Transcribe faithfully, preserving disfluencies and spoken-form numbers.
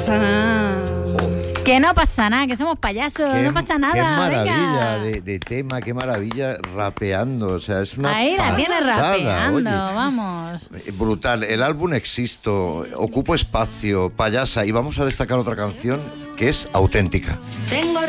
pasa nada. Que no pasa nada, que somos payasos, Qué, no pasa nada. qué maravilla venga. de, de tema, qué maravilla rapeando. O sea, es una Ahí la tiene pasada, rapeando, oye. vamos. Brutal. El álbum Existo, Ocupo Espacio, Payasa. Y vamos a destacar otra canción que es auténtica. Tengo